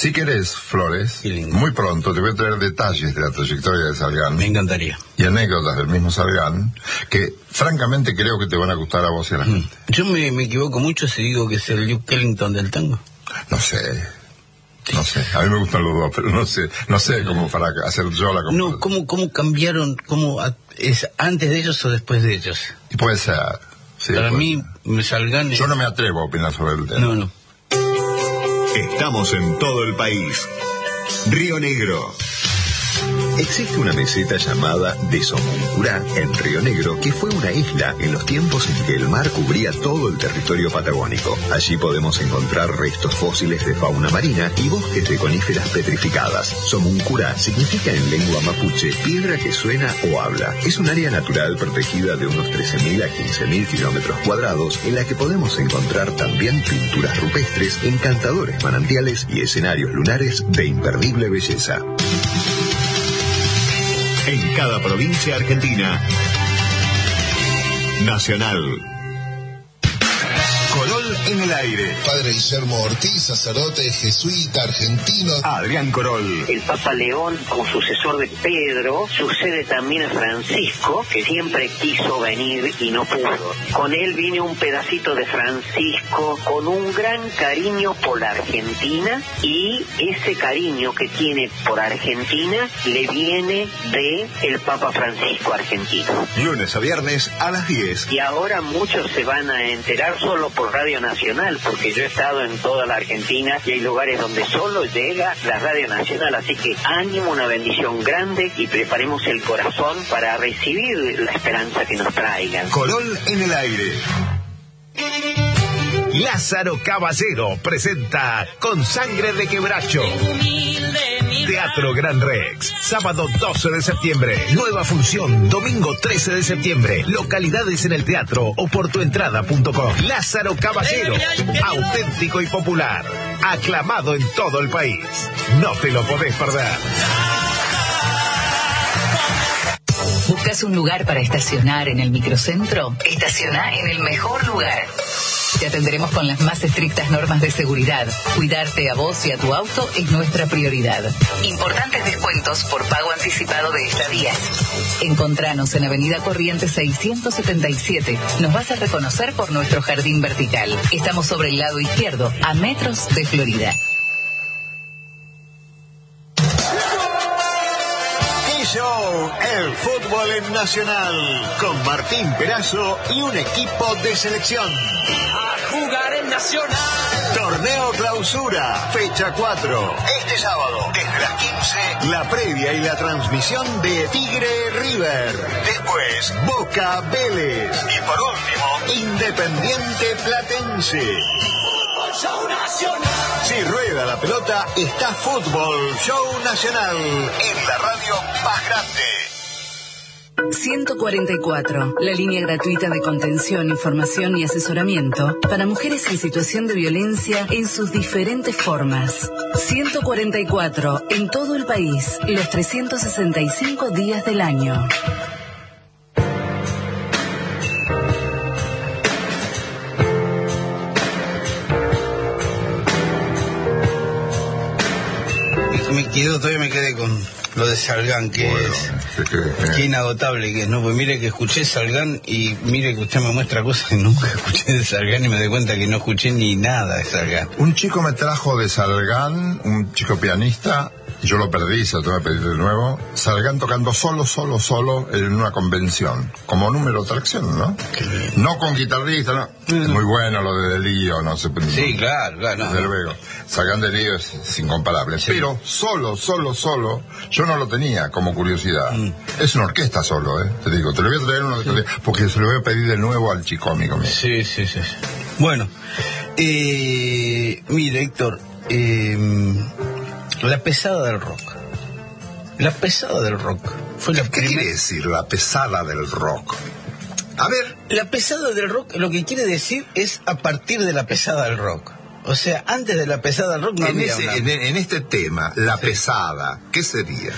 Si querés, Flores, muy pronto te voy a traer detalles de la trayectoria de Salgán. Me encantaría. Y anécdotas del mismo Salgán, que francamente creo que te van a gustar a vos y a la gente. Yo me equivoco mucho si digo que es el Duke Ellington del tango. No sé, a mí me gustan los dos, pero no sé cómo para hacer yo la comparación. No, ¿cómo cambiaron? ¿Es antes de ellos o después de ellos? Y puede ser. Sí, para mí, Salgán... Yo no me atrevo a opinar sobre el tema. No. Estamos en todo el país. Río Negro. Existe una meseta llamada de Somoncurá, en Río Negro, que fue una isla en los tiempos en que el mar cubría todo el territorio patagónico. Allí podemos encontrar restos fósiles de fauna marina y bosques de coníferas petrificadas. Somoncurá significa en lengua mapuche piedra que suena o habla. Es un área natural protegida de unos 13.000 a 15.000 kilómetros cuadrados, en la que podemos encontrar también pinturas rupestres, encantadores manantiales y escenarios lunares de imperdible belleza. En cada provincia argentina. Nacional. Corol en el aire. Padre Guillermo Ortiz, sacerdote jesuita argentino. Adrián Corol. El Papa León, como sucesor de Pedro, sucede también a Francisco, que siempre quiso venir y no pudo. Con él viene un pedacito de Francisco con un gran cariño por la Argentina, y ese cariño que tiene por Argentina le viene de el Papa Francisco argentino. Lunes a viernes a las 10. Y ahora muchos se van a enterar solo por Radio Nacional, porque yo he estado en toda la Argentina y hay lugares donde solo llega la Radio Nacional, así que ánimo, una bendición grande, y preparemos el corazón para recibir la esperanza que nos traigan. Corol en el aire. Lázaro Caballero presenta Con Sangre de Quebracho. Teatro Gran Rex, sábado 12 de septiembre, nueva función, domingo 13 de septiembre, localidades en el teatro o por tuentrada.com. Lázaro Caballero, auténtico y popular, aclamado en todo el país. No te lo podés perder. ¿Buscas un lugar para estacionar en el microcentro? Estaciona en el mejor lugar. Te atenderemos con las más estrictas normas de seguridad. Cuidarte a vos y a tu auto es nuestra prioridad. Importantes descuentos por pago anticipado de estadías. Encontranos en Avenida Corrientes 677. Nos vas a reconocer por nuestro jardín vertical. Estamos sobre el lado izquierdo, a metros de Florida. Show, el fútbol en Nacional, con Martín Perazo y un equipo de selección. A jugar en Nacional. Torneo Clausura, fecha 4. Este sábado, desde las 15, la previa y la transmisión de Tigre River. Después, Boca Vélez. Y por último, Independiente Platense. Fútbol Show Nacional. Si rueda la pelota, está Fútbol Show Nacional en la radio más grande. 144, la línea gratuita de contención, información y asesoramiento para mujeres en situación de violencia en sus diferentes formas. 144, en todo el país, los 365 días del año. Todavía me quedé con lo de Salgán, que es inagotable, que es, ¿no? Pues mire que escuché Salgán y mire que usted me muestra cosas que nunca escuché de Salgán y me doy cuenta que no escuché ni nada de Salgán. Un chico me trajo de Salgán, un chico pianista, yo lo perdí, se lo tengo que pedir de nuevo. Salgán tocando solo en una convención, como número de tracción, ¿no? No con guitarrista, no. Es muy bueno lo de Lío, no sé. Sí, claro, no. Desde luego. Salgán de Lío es incomparable. Sí. Pero solo, yo no lo tenía como curiosidad. Es una orquesta solo, te digo. Te lo voy a traer uno de porque se lo voy a pedir de nuevo al chico amigo mío. Sí. Bueno, mire, Héctor, la pesada del rock. La pesada del rock fue la ¿Qué quiere decir la pesada del rock? A ver. La pesada del rock lo que quiere decir es a partir de la pesada del rock. O sea, antes de la pesada del rock no había en este tema, la pesada, ¿qué sería?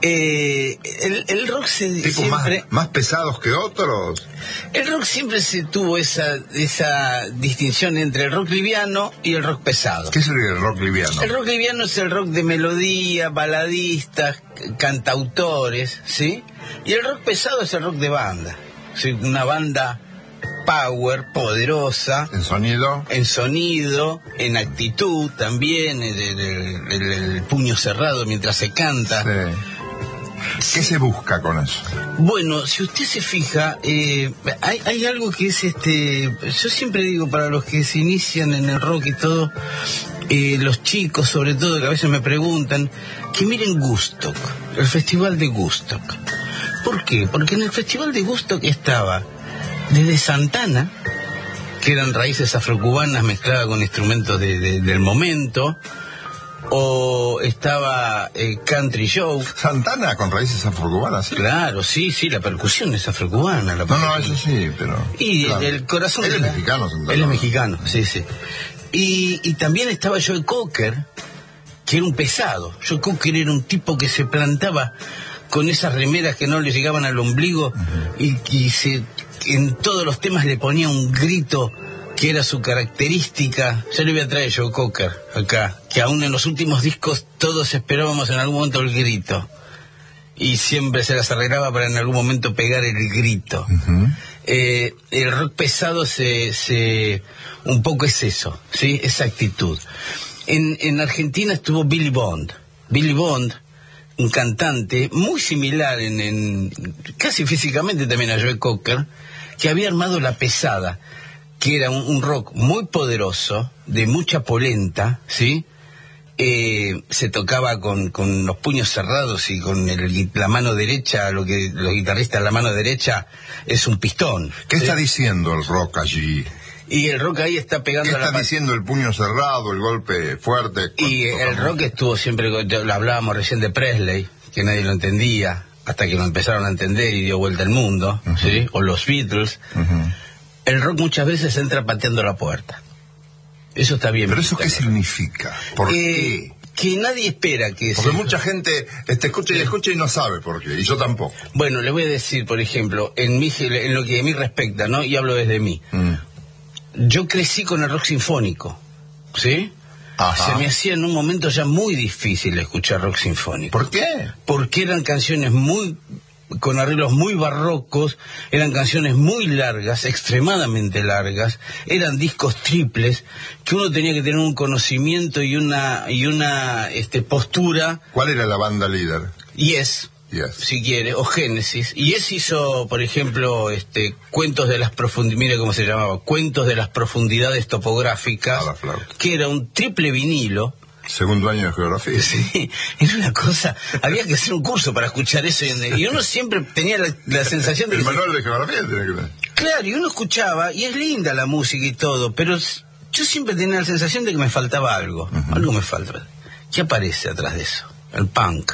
El rock siempre... ¿Más pesados que otros? El rock siempre se tuvo esa distinción entre el rock liviano y el rock pesado. ¿Qué sería el rock liviano? El rock liviano es el rock de melodía, baladistas, cantautores, ¿sí? Y el rock pesado es el rock de banda, ¿sí? Una banda power, poderosa. ¿En sonido? En sonido, en actitud también, el puño cerrado mientras se canta. Sí. ¿Qué se busca con eso? Bueno, si usted se fija, hay algo que es yo siempre digo para los que se inician en el rock y todo, los chicos sobre todo, que a veces me preguntan, que miren Woodstock, el festival de Woodstock. ¿Por qué? Porque en el festival de Woodstock estaba desde Santana, que eran raíces afrocubanas mezcladas con instrumentos del momento, o estaba Country Joe. ¿Santana con raíces afrocubanas? ¿Sí? Claro, sí, la percusión es afrocubana. No, eso sí, pero... Y claro. el corazón... Él es mexicano, Santana. Él es mexicano, sí. Y también estaba Joe Cocker, que era un pesado. Joe Cocker era un tipo que se plantaba con esas remeras que no le llegaban al ombligo, y en todos los temas le ponía un grito que era su característica. Yo le voy a traer Joe Cocker acá, que aún en los últimos discos todos esperábamos en algún momento el grito, y siempre se las arreglaba para en algún momento pegar el grito. El rock pesado un poco es eso, ¿sí? Esa actitud. En Argentina estuvo Billy Bond, un cantante muy similar casi físicamente también a Joe Cocker, que había armado La Pesada, que era un rock muy poderoso, de mucha polenta, ¿sí? Se tocaba con los puños cerrados y con la mano derecha, lo que los guitarristas, la mano derecha es un pistón. ¿Qué está diciendo el rock allí? Y el rock ahí está pegando ¿Qué está diciendo el puño cerrado, el golpe fuerte? Y el rock estuvo siempre, lo hablábamos recién de Presley, que nadie lo entendía, hasta que lo empezaron a entender y dio vuelta al mundo, ¿sí? O los Beatles. El rock muchas veces entra pateando la puerta. Eso está bien. ¿Pero eso qué significa? ¿Por qué? Que nadie espera que... Porque mucha gente escucha y no sabe por qué, y yo tampoco. Bueno, le voy a decir, por ejemplo, en lo que a mí respecta, ¿no? Y hablo desde mí. Yo crecí con el rock sinfónico, ¿sí? Ajá. Se me hacía en un momento ya muy difícil escuchar rock sinfónico. ¿Por qué? Porque eran canciones con arreglos muy barrocos, eran canciones muy largas, extremadamente largas, eran discos triples, que uno tenía que tener un conocimiento y una postura. ¿Cuál era la banda líder? Yes. Si quiere, o Génesis. Y Yes hizo, por ejemplo, Cuentos de las Profundidades, mire cómo se llamaba, Cuentos de las Profundidades Topográficas, que era un triple vinilo. Segundo año de geografía. Sí, era una cosa, había que hacer un curso para escuchar eso, y uno siempre tenía la sensación de... El manual de geografía tiene que ver. Claro, y uno escuchaba, y es linda la música y todo, pero yo siempre tenía la sensación de que me faltaba algo. Algo me falta. ¿Qué aparece atrás de eso? El punk.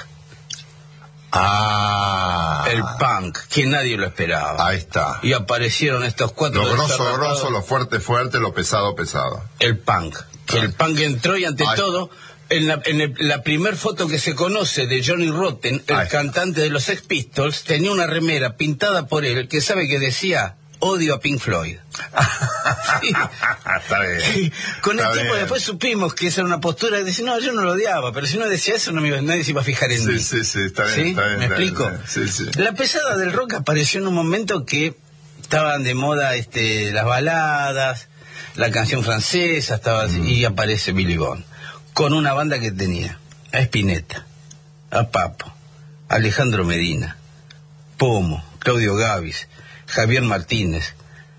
El punk, que nadie lo esperaba. Ahí está. Y aparecieron estos cuatro... Lo grosso, lo fuerte, lo pesado. El punk. Que el punk entró y ante todo, en la primer foto que se conoce de Johnny Rotten, el cantante de los Sex Pistols, tenía una remera pintada por él, que sabe que decía... Odio a Pink Floyd. Sí. Está bien. Con el tiempo después supimos que esa era una postura de decir, no, yo no lo odiaba, pero si uno decía eso nadie se iba a fijar en mí. Sí, está bien. ¿Sí? Está bien, ¿Me explico? Sí. La pesada del rock apareció en un momento que estaban de moda las baladas, la canción francesa, y aparece Billy Bond, con una banda que tenía a Spinetta, a Papo, a Alejandro Medina, Pomo, Claudio Gavis, Javier Martínez,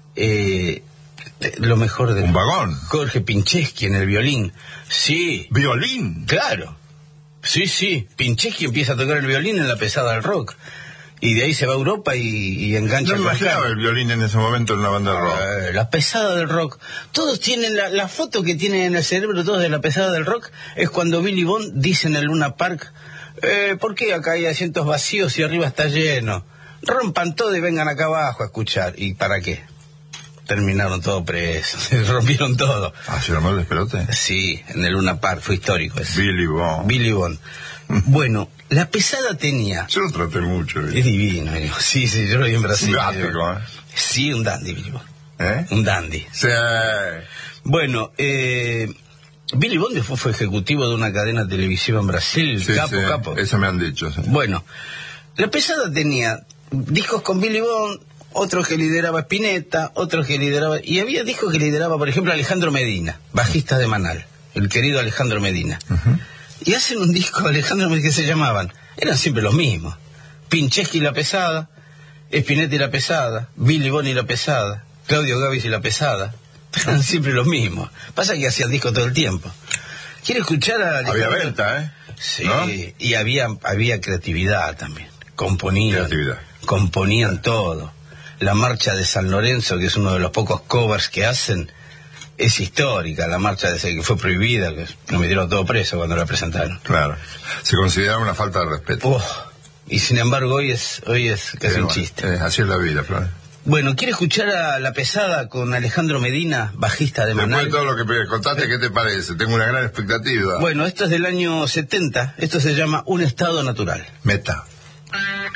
lo mejor de... Un vagón. Jorge Pincheski en el violín. Sí. ¿Violín? Claro. Sí. Pincheski empieza a tocar el violín en la pesada del rock. Y de ahí se va a Europa y engancha... No me imaginaba el violín en ese momento en una banda de rock. La pesada del rock. Todos tienen la foto que tienen en el cerebro, todos de la pesada del rock, es cuando Billy Bond dice en el Luna Park, ¿por qué acá hay asientos vacíos y arriba está lleno? Rompan todo y vengan acá abajo a escuchar. ¿Y para qué? terminaron todos presos, se rompieron todo. ¿Se armó el despelote? Sí, en el Luna Park, fue histórico eso. Billy Bond. Bueno, La Pesada tenía... Yo lo traté mucho. Es divino, digo. Sí, yo lo vi en Brasil. Simpático, Sí, un dandy, Billy Bond. ¿Eh? Un dandy. Sí. Bueno, Billy Bond después fue ejecutivo de una cadena televisiva en Brasil, sí, capo. Eso me han dicho. Sí. Bueno, La Pesada tenía discos con Billy Bond, otros que lideraba Spinetta, otros que lideraba... Y había discos que lideraba, por ejemplo, Alejandro Medina, bajista de Manal, el querido Alejandro Medina. Y hacen un disco Alejandro Medina que se llamaban, eran siempre los mismos. Pincheski y La Pesada, Spinetta y La Pesada, Billy Bond y La Pesada, Claudio Gavis y La Pesada. Eran siempre los mismos. Pasa que hacían disco todo el tiempo. ¿Quiere escuchar a Alejandro? Había venta, Sí, ¿no? y había creatividad también. Componían todo. La marcha de San Lorenzo, que es uno de los pocos covers que hacen, es histórica. La marcha de que fue prohibida, que nos metieron todo preso cuando la presentaron. Claro. Se considera una falta de respeto. Y sin embargo hoy es casi un chiste. Así es la vida, Flores. Bueno, ¿quiere escuchar a La Pesada con Alejandro Medina, bajista de Manal? Después de todo lo que me contaste, ¿qué te parece? Tengo una gran expectativa. Bueno, esto es del año 70. Esto se llama Un Estado Natural. Meta.